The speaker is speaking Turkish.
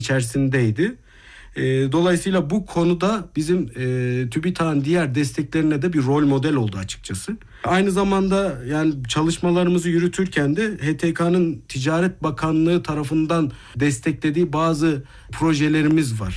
içerisindeydi. Dolayısıyla bu konuda bizim TÜBİTAK'ın diğer desteklerine de bir rol model oldu açıkçası. Aynı zamanda yani çalışmalarımızı yürütürken de HTK'nın Ticaret Bakanlığı tarafından desteklediği bazı projelerimiz var.